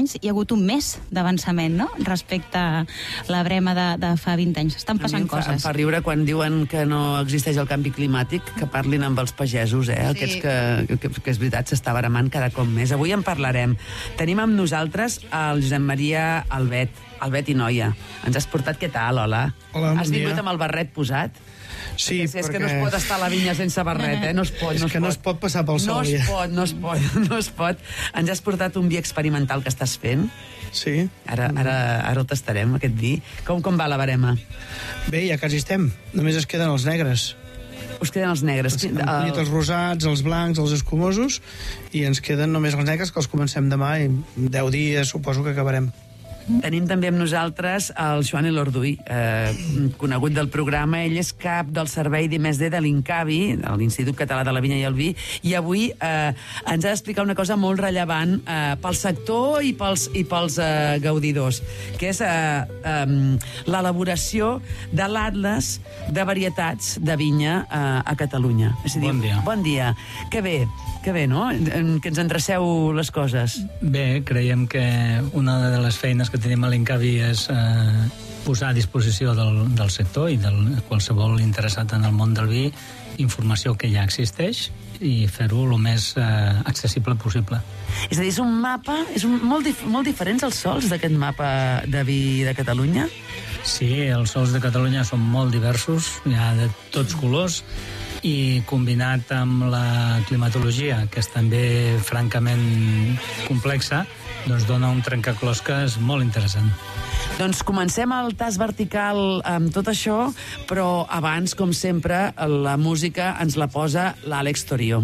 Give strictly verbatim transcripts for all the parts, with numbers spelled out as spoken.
anys hi ha hagut un mes d'avançament, no?, respecte a la brema de, de fa vint anys. Estan passant em fa, coses. Em fa riure quan diuen que no existeix el canvi climàtic, que parlin amb els pagesos, eh? Sí. Aquests que, que, que és veritat, s'està baramant cada cop més. Avui en parlarem. Tenim amb nosaltres el Josep Maria Albet. Albet i Noia. Ens has portat, què tal, hola? Hola, bon Has vingut dia. amb el barret posat? Sí, és, és perquè... que no es pot estar a la vinya sense barret, eh? No es pot, És no es que pot. no es pot passar pel sol, No es ja. pot, no es pot, no es pot. Ens has portat un vi experimental que estàs fent. Sí. Ara, ara, ara el tastarem, aquest vi. Com, com va la barema? Bé, ja quasi estem. Només es queden els negres. Us queden els negres. Hem collit els rosats, els blancs, els escumosos, i ens queden només els negres, que els comencem demà, i en deu dies suposo que acabarem. Tenim també amb nosaltres el Joan Elorduy, eh, conegut del programa. Ell és cap del servei d'I més D de l'INCAVI, de l'Institut Català de la Vinya i el Vi, i avui eh, ens ha d'explicar una cosa molt rellevant eh, pel sector i pels, i pels eh, gaudidors, que és eh, eh, l'elaboració de l'Atles de varietats de vinya eh, a Catalunya. És a dir, Bon dia. Bon dia. Que bé, que bé, no?, que ens endreceu les coses. Bé, creiem que una de les feines que tenim a l'INCAVI és eh, posar a disposició del, del sector i de qualsevol interessat en el món del vi informació que ja existeix i fer-ho el més eh, accessible possible. És a dir, és un mapa... És un, molt, dif, molt diferents els sols d'aquest mapa de vi de Catalunya? Sí, els sols de Catalunya són molt diversos, hi ha de tots colors, i combinat amb la climatologia, que és també francament complexa, doncs dona un trencaclosques molt interessant. Doncs comencem el tast vertical amb tot això, però abans, com sempre, la música ens la posa l'Àlex Torio.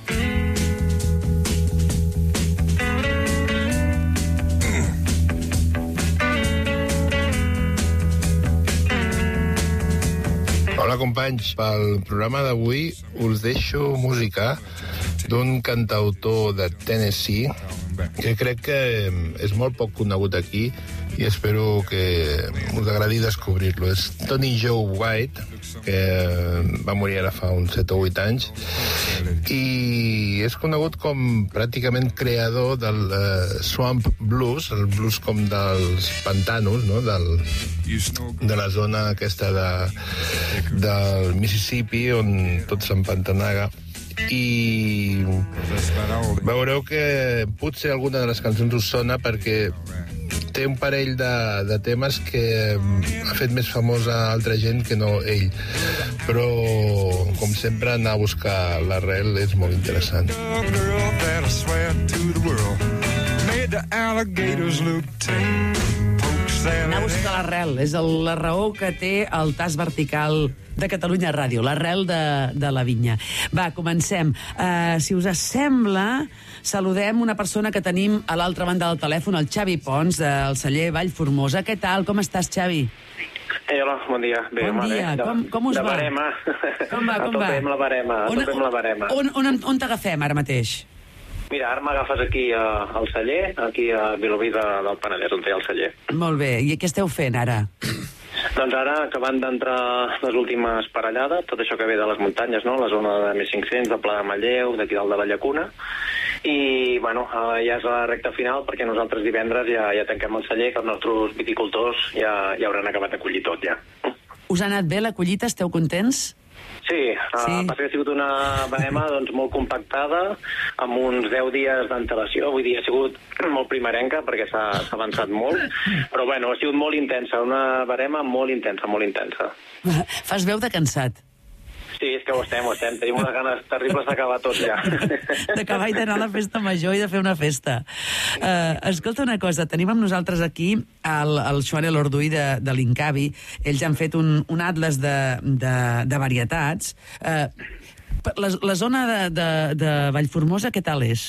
Hola, companys. Pel programa d'avui us deixo música d'un cantautor de Tennessee que crec que és molt poc conegut aquí i espero que us agradi descobrir-lo. És Tony Joe White, que va morir ara fa uns set o vuit anys, i és conegut com pràcticament creador del uh, swamp blues, el blues com dels pantanos, no?, del, de la zona aquesta de, del Mississippi, on tot s'empantanaga. I veureu que potser alguna de les cançons us sona perquè té un parell de, de temes que ha fet més famosa altra gent que no ell, però com sempre anar a buscar l'arrel és molt interessant. Anar a buscar l'arrel, és el, la raó que té el tast vertical de Catalunya Ràdio, l'arrel de, de la vinya. Va, comencem. Uh, si us sembla, saludem una persona que tenim a l'altra banda del telèfon, el Xavi Pons, del celler Vallformosa. Què tal? Com estàs, Xavi? Ei, hola, bon dia. Bé, bon dia. De, com, com us de va? barema. Com va, com a va? tope amb la barema. A on, tope amb la barema. On, on, on, on t'agafem ara mateix? Mira, ara m'agafes aquí uh, al celler, aquí a Vilobí de, del Penedès, on té el celler. Molt bé. I què esteu fent ara? Doncs ara, acabant d'entrar les últimes parellades, tot això que ve de les muntanyes, no?, la zona de mil cinc-cents, de Pla de Manlleu, d'aquí dalt de la Llacuna, i, bueno, uh, ja és la recta final, perquè nosaltres divendres ja, ja tanquem el celler, que els nostres viticultors ja, ja hauran acabat de collir tot, ja. Us ha anat bé la collita? Esteu contents? Sí, uh, sí. Passa que ha sigut una barema doncs, molt compactada, amb uns deu dies d'antelació. Vull dir, ha sigut molt primerenca, perquè s'ha avançat molt, però bueno, ha sigut molt intensa, una barema molt intensa, molt intensa. Fas veu de cansat. Sí, és que ho estem, ho estem. Tenim unes ganes terribles d'acabar tot ja. D'acabar i d'anar a la festa major i de fer una festa. Uh, escolta una cosa, tenim amb nosaltres aquí el, el Joan Elorduy de, de l'INCAVI. Ells han fet un, un atles de, de, de varietats. Uh, la, la zona de, de, de Vallformosa, què tal és?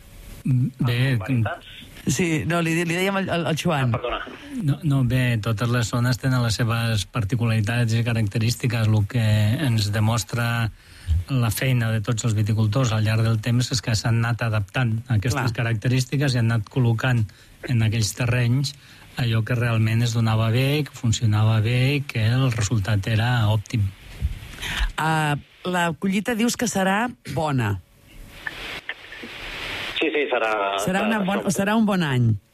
Bé, varietats? Sí, no, li, li dèiem al, al Joan. Ah, perdona. No, no, bé, totes les zones tenen les seves particularitats i característiques. El que ens demostra la feina de tots els viticultors al llarg del temps és que s'han anat adaptant a aquestes Clar. característiques i han anat col·locant en aquells terrenys allò que realment es donava bé, que funcionava bé i que el resultat era òptim. Uh, la collita dius que serà bona. Sí, sí, serà... Serà, una bon, serà un bon any.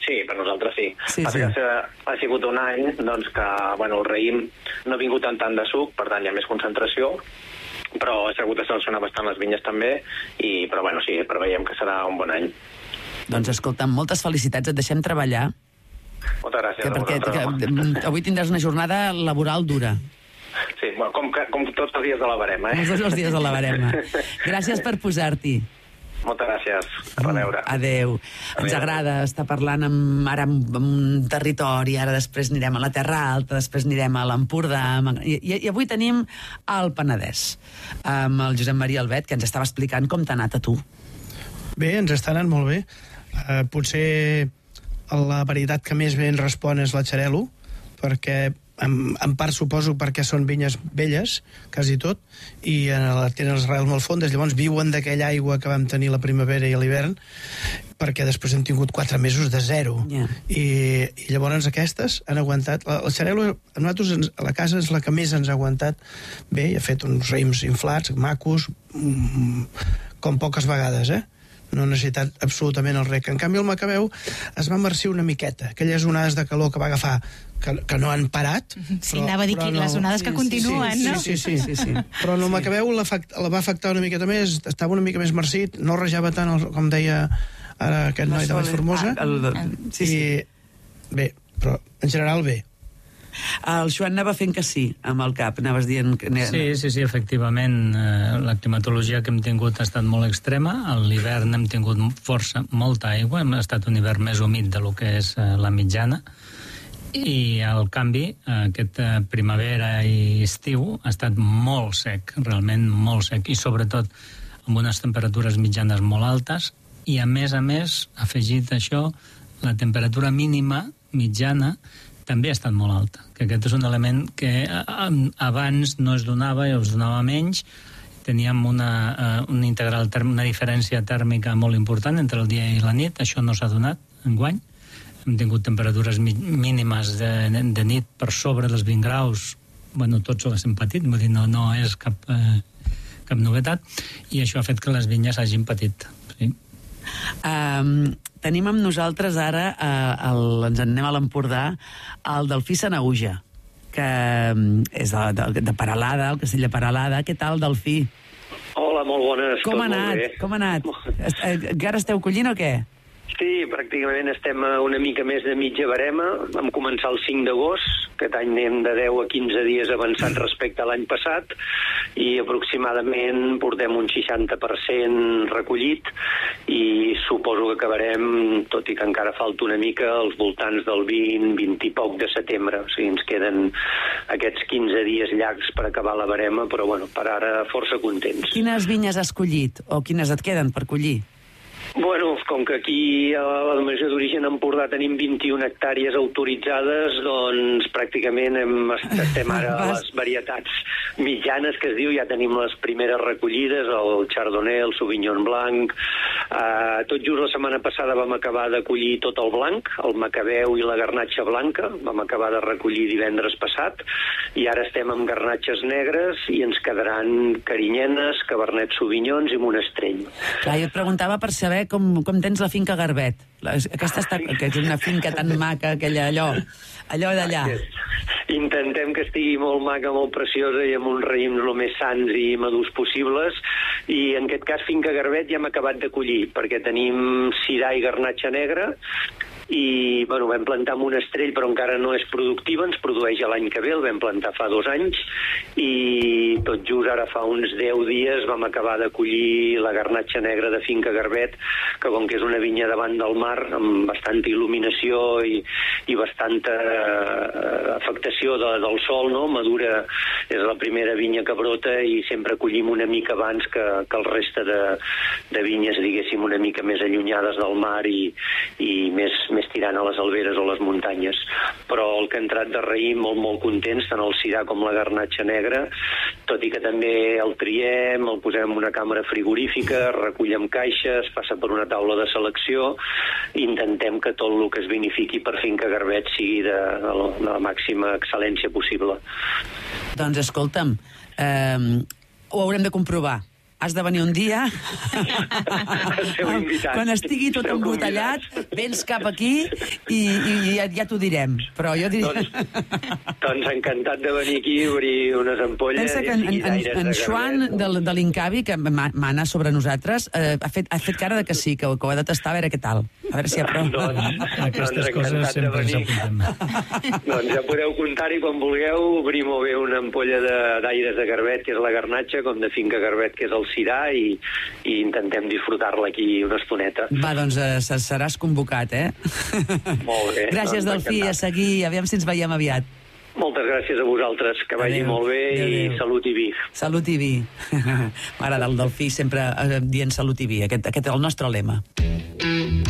Sí, per nosaltres sí. Sí, sí. sí. Ha sigut un any doncs, que bueno, el raïm no ha vingut amb tant de suc, per tant hi ha més concentració, però ha hagut de seleccionar bastant les vinyes també, i, però bueno, sí, preveiem que serà un bon any. Doncs escolta'm, moltes felicitats, et deixem treballar. Moltes gràcies. Que perquè que, avui tindràs una jornada laboral dura. Sí, bueno, com, com tots els dies de la barema, eh? Com tots els dies de la barema. Gràcies per posar-t'hi. Moltes gràcies. A reveure. Adéu. Ens agrada estar parlant amb, ara amb un territori, ara després anirem a la Terra Alta, després anirem a l'Empordà, i, i avui tenim el Penedès, amb el Josep Maria Albet, que ens estava explicant com t'ha anat a tu. Bé, ens està anant molt bé. Uh, potser la varietat que més bé ens respon és la Xarel·lo, perquè en, en part suposo perquè són vinyes velles, quasi tot, i en la, tenen les arrels molt fondes, llavors viuen d'aquella aigua que vam tenir la primavera i l'hivern, perquè després hem tingut quatre mesos de zero. Yeah. I, i llavors aquestes han aguantat... La, la Xarel·lo, a nosaltres, ens, a la casa, és la que més ens ha aguantat bé, i ha fet uns raïms inflats, macos, mm, com poques vegades, eh? No ha necessitat absolutament el rec. En canvi, el Macabeu es va marcir una miqueta. Aquelles onades de calor que va agafar, que, que no han parat... Sí, però, anava a dir que no... les onades sí, que continuen, sí, no? Sí, sí, sí. sí, sí. Però en el Macabeu la, la va afectar una miqueta més, estava una mica més marcit, no rejava tant, el, com deia ara aquest noi de Vallformosa. Ah, el... sí, sí. I, bé, però en general bé. El Joan anava fent que sí, amb el cap, anaves dient... Que... Sí, sí, sí, efectivament, eh, la climatologia que hem tingut ha estat molt extrema, a l'hivern hem tingut força, molta aigua, hem estat un hivern més humit de lo que és eh, la mitjana, i el canvi, eh, aquest eh, primavera i estiu ha estat molt sec, realment molt sec, i sobretot amb unes temperatures mitjanes molt altes, i a més a més, afegit això, la temperatura mínima mitjana també ha estat molt alta, que aquest és un element que abans no es donava i es donava menys. Teníem una, una integral, una diferència tèrmica molt important entre el dia i la nit, això no s'ha donat enguany. Hem tingut temperatures mínimes de, de nit per sobre dels vint graus, bueno, tots ho hem patit, vull dir, no, no és cap, eh, cap novetat, i això ha fet que les vinyes hagin patit, sí. Um, tenim amb nosaltres ara, uh, el, ens en anem a l'Empordà, el Delfí Sanaüja, que um, és de, de, de Peralada, el castell de Peralada. Què tal, Delfí? Hola, molt bones. Com ha anat? Com ha anat? Encara esteu collint o què? Sí, pràcticament estem a una mica més de mitja barema. Vam començar el cinc d'agost, aquest any anem de deu a quinze dies avançat respecte a l'any passat, i aproximadament portem un seixanta per cent recollit, i suposo que acabarem, tot i que encara falta una mica, als voltants del vint, vint i poc de setembre. O sigui, ens queden aquests quinze dies llargs per acabar la barema, però bueno, per ara força contents. Quines vinyes has collit, o quines et queden per collir? Bueno, com que aquí a la denominació d'origen Empordà tenim vint-i-una hectàrees autoritzades, doncs pràcticament hem, estem ara a les varietats mitjanes, que es diu, ja tenim les primeres recollides, el Chardonnay, el Sauvignon Blanc. Uh, tot just la setmana passada vam acabar de collir tot el blanc, el Macabeu i la garnatxa blanca, vam acabar de recollir divendres passat, i ara estem amb garnatxes negres i ens quedaran carinyenes, Cabernet Sauvignons i Monestrell. Clar, jo et preguntava per saber com, com tens la finca Garbet. La, aquesta està, que és una finca tan maca, aquella allò, allò d'allà. Intentem que estigui molt maca, molt preciosa i amb uns raïms el més sants i madurs possibles, i en aquest cas finca Garbet ja hem acabat de collir, perquè tenim sirà i garnatxa negra, i bueno, vam plantar Monestrell, però encara no és productiva, ens produeix l'any que ve, el vam plantar fa dos anys, i tot just ara fa uns deu dies vam acabar de collir la garnatxa negra de finca Garbet, que com que és una vinya davant del mar, amb bastanta il·luminació i, i bastanta eh, afectació de, del sol, no? Madura, és la primera vinya que brota, i sempre collim una mica abans que, que el reste de, de vinyes, diguéssim, una mica més allunyades del mar i, i més, més tirant a les alberes o les muntanyes. Però el que ha entrat de raïm, molt, molt contents, tant el sirà com la garnatxa negra, tot i que també el triem, el posem en una càmera frigorífica, recullem caixes, passa per una taula de selecció, i intentem que tot el que es vinifiqui per finca Garbet sigui de, de, la, de la màxima excel·lència possible. Doncs escolta'm, eh, ho haurem de comprovar. has de venir un dia. Esteu invitats. Quan estigui tot Esteu embotellat, convidats. vens cap aquí i, i ja, ja t'ho direm. Però jo diria... Doncs, doncs encantat de venir aquí, obrir unes ampolles... Pensa que en, en, en, en Joan de, de l'Incavi, que ma- mana sobre nosaltres, eh, ha, fet, ha fet cara de que sí, que, que ho ha de tastar, a veure què tal. A veure si hi ha prou. Doncs, Aquestes doncs coses encantat de sempre ens venir. apuntem. Doncs ja podeu comptar-hi quan vulgueu, obrir molt bé una ampolla de- d'aires de garbet, que és la garnatxa, com de finca garbet, que és el cirà, i, i intentem disfrutar-la aquí una estoneta. Va, doncs eh, se- seràs convocat, eh? Molt bé, Gràcies, doncs, Delfí, a encantat. seguir. Aviam si ens veiem aviat. Moltes gràcies a vosaltres, que vagi Adéu. molt bé Adéu, i adéu. salut i vi. Salut i vi. M'agrada el Delfí sempre eh, dient salut i vi. Aquest, aquest és el nostre lema.